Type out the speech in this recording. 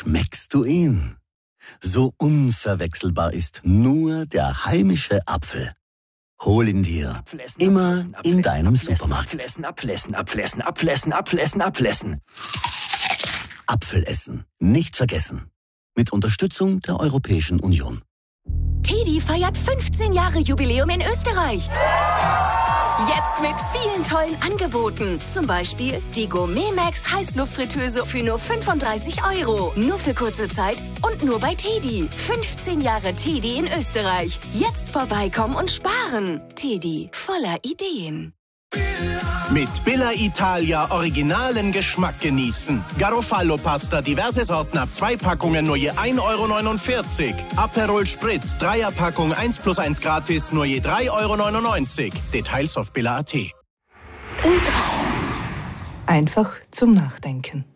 schmeckst du ihn. So unverwechselbar ist nur der heimische Apfel. Hol ihn dir, immer in deinem Supermarkt. Abflessen. Apfelessen, nicht vergessen. Mit Unterstützung der Europäischen Union. TEDi feiert 15 Jahre Jubiläum in Österreich. Jetzt mit vielen tollen Angeboten. Zum Beispiel die Gourmet Max Heißluftfritteuse für nur 35 €. Nur für kurze Zeit und nur bei TEDi. 15 Jahre TEDi in Österreich. Jetzt vorbeikommen und sparen. TEDi, voller Ideen. Mit Billa Italia originalen Geschmack genießen. Garofalo-Pasta, diverse Sorten ab 2 Packungen nur je 1,49 €. Aperol Spritz, 3er-Packung 1+1 gratis, nur je 3,99 €. Details auf billa.at. Einfach zum Nachdenken.